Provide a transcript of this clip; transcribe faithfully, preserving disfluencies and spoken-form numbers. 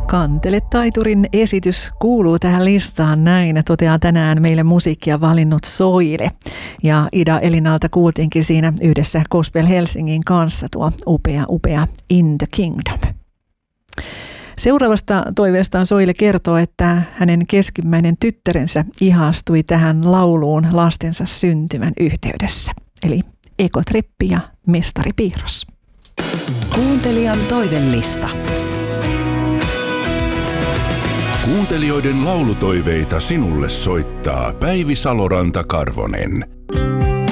Kantele-taiturin esitys kuuluu tähän listaan näin, toteaa tänään meille musiikkia valinnut Soile. Ja Ida Elinalta kuultiinkin siinä yhdessä Gospel Helsingin kanssa tuo upea, upea In the Kingdom. Seuraavasta toiveestaan Soile kertoo, että hänen keskimmäinen tyttärensä ihastui tähän lauluun lastensa syntymän yhteydessä. Eli Ekotrippi ja Mestari Piirros. Kuuntelijan toivelista. Kuuntelijoiden laulutoiveita sinulle soittaa Päivi Saloranta-Karvonen.